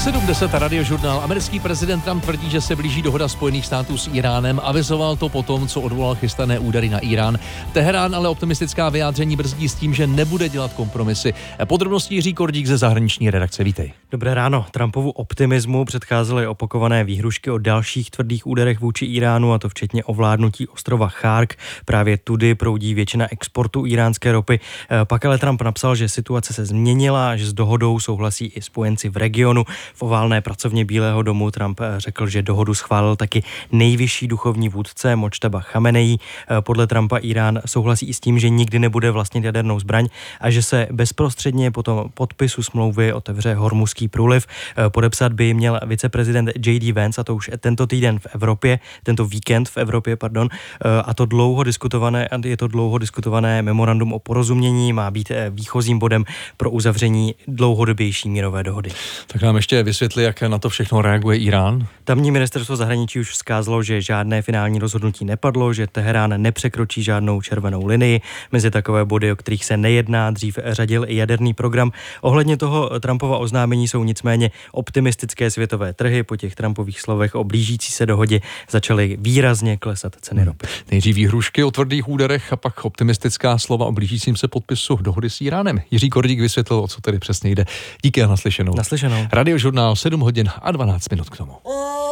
7:10 Radiožurnál. Americký prezident Trump tvrdí, že se blíží dohoda Spojených států s Íránem. Avizoval to potom, co odvolal chystané údery na Írán. Teherán ale optimistická vyjádření brzdí s tím, že nebude dělat kompromisy. Podrobnosti Jiří Kordík ze zahraniční redakce. Vítej. Dobré ráno. Trumpovu optimismu předcházely opakované výhrušky o dalších tvrdých úderech vůči Íránu, a to včetně ovládnutí ostrova Chark. Právě tudy proudí většina exportu íránské ropy. Pak ale Trump napsal, že situace se změnila a že s dohodou souhlasí i spojenci v regionu. V oválné pracovně Bílého domu Trump řekl, že dohodu schválil taky nejvyšší duchovní vůdce Mojtaba Chamenei. Podle Trumpa Írán souhlasí i s tím, že nikdy nebude vlastnit jadernou zbraň a že se bezprostředně po tom podpisu smlouvy otevře Hormuzský průliv. Podepsat by ji měl viceprezident J.D. Vance, a to už tento víkend v Evropě, a je to dlouho diskutované memorandum o porozumění má být výchozím bodem pro uzavření dlouhodobější mírové dohody. Tak nám ještě vysvětli, jak na to všechno reaguje Írán. Tamní ministerstvo zahraničí už vzkázalo, že žádné finální rozhodnutí nepadlo, že Teherán nepřekročí žádnou červenou linii. Mezi takové body, o kterých se nejedná, dřív řadil i jaderný program. Ohledně toho Trumpova oznámení jsou nicméně optimistické světové trhy. Po těch Trumpových slovech o blížící se dohodě začaly výrazně klesat ceny ropy. Nejdřív výhrušky o tvrdých úderech a pak optimistická slova o blížícím se podpisu dohody s Íránem. Jiří Kordík vysvětlil, o co tedy přesně jde. Díky a naslyšenou. Naslyšenou. Radiožurnál 7 hodin a 12 minut k tomu.